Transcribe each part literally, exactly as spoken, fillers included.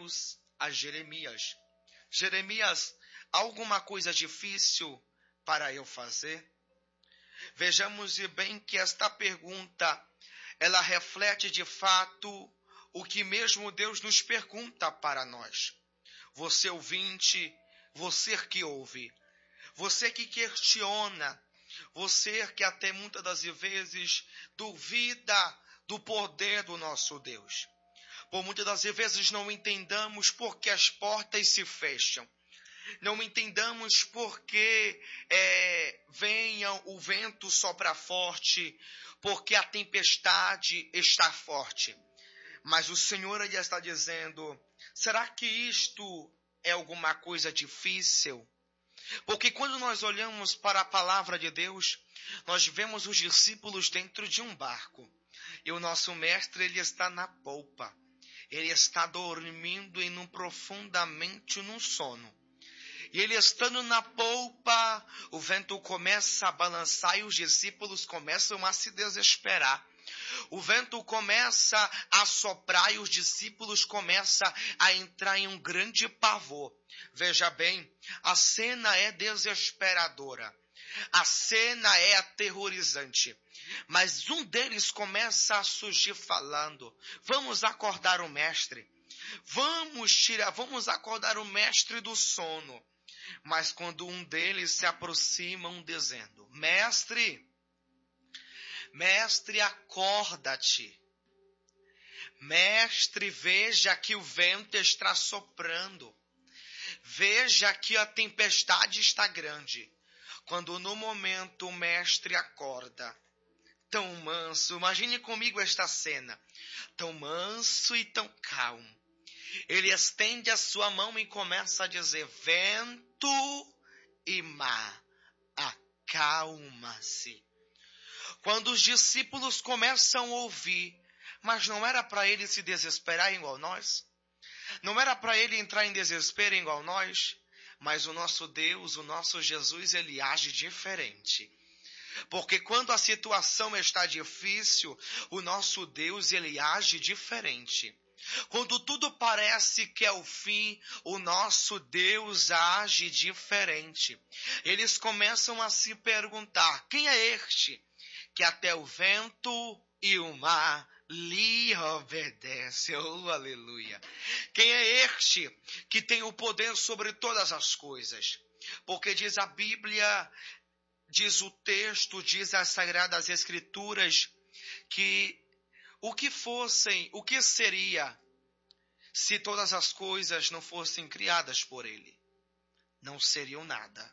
Deus a Jeremias: Jeremias, há alguma coisa difícil para eu fazer? Vejamos bem que esta pergunta, ela reflete de fato o que mesmo Deus nos pergunta para nós. Você ouvinte, você que ouve, você que questiona, você que até muitas das vezes duvida do poder do nosso Deus. Por muitas das vezes não entendamos por que as portas se fecham. Não entendamos por que é, venha o vento sopra forte, porque a tempestade está forte. Mas o Senhor ele está dizendo: será que isto é alguma coisa difícil? Porque quando nós olhamos para a palavra de Deus, nós vemos os discípulos dentro de um barco. E o nosso mestre ele está na polpa. Ele está dormindo em um profundamente num sono. E ele estando na polpa, o vento começa a balançar e os discípulos começam a se desesperar. O vento começa a soprar e os discípulos começam a entrar em um grande pavor. Veja bem, a cena é desesperadora. A cena é aterrorizante. Mas um deles começa a surgir falando: vamos acordar o mestre. Vamos tirar, vamos acordar o mestre do sono. Mas quando um deles se aproxima, um dizendo: Mestre, mestre, acorda-te. Mestre, veja que o vento está soprando. Veja que a tempestade está grande. Quando no momento o mestre acorda, tão manso, imagine comigo esta cena, tão manso e tão calmo. Ele estende a sua mão e começa a dizer: vento e mar, acalma-se. Quando os discípulos começam a ouvir, mas não era para ele se desesperar igual nós? Não era para ele entrar em desespero igual nós? Mas o nosso Deus, o nosso Jesus, ele age diferente. Porque quando a situação está difícil, o nosso Deus, ele age diferente. Quando tudo parece que é o fim, o nosso Deus age diferente. Eles começam a se perguntar: quem é este que até o vento e o mar lhe obedecem? Oh, aleluia! Quem é este que tem o poder sobre todas as coisas? Porque diz a Bíblia, diz o texto, diz as Sagradas Escrituras, que o que fossem, o que seria se todas as coisas não fossem criadas por ele? Não seriam nada.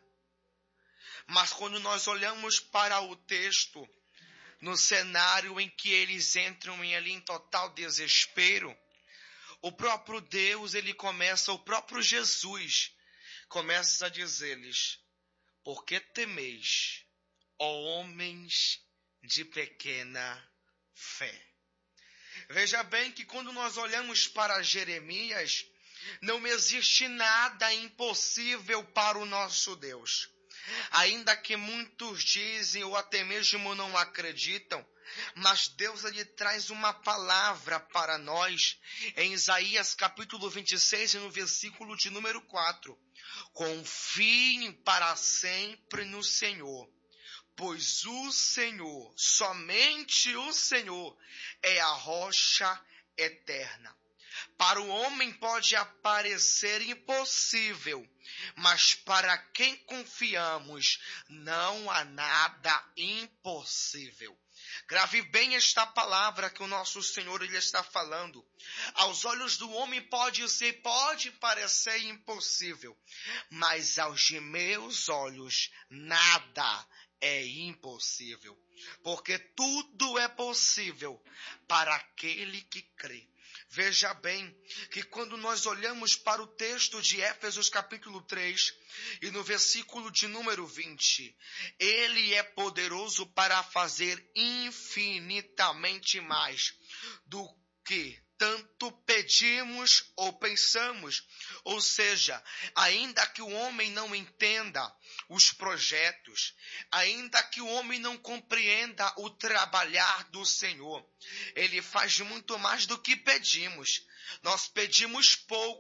Mas quando nós olhamos para o texto, no cenário em que eles entram em, ali em total desespero, o próprio Deus, ele começa, o próprio Jesus, começa a dizer-lhes: por que temeis, ó homens de pequena fé? Veja bem que quando nós olhamos para Jeremias, não existe nada impossível para o nosso Deus. Ainda que muitos dizem ou até mesmo não acreditam, mas Deus ele traz uma palavra para nós em Isaías capítulo vinte e seis, no versículo de número quatro. Confiem para sempre no Senhor, pois o Senhor, somente o Senhor, é a rocha eterna. Para o homem pode aparecer impossível, mas para quem confiamos, não há nada impossível. Grave bem esta palavra que o nosso Senhor ele está falando. Aos olhos do homem pode ser, pode parecer impossível, mas aos meus olhos nada é impossível, porque tudo é possível para aquele que crê. Veja bem que quando nós olhamos para o texto de Éfesos capítulo três e no versículo de número vinte, ele é poderoso para fazer infinitamente mais do que tanto pedimos ou pensamos. Ou seja, ainda que o homem não entenda os projetos, ainda que o homem não compreenda o trabalhar do Senhor, ele faz muito mais do que pedimos. Nós pedimos pouco,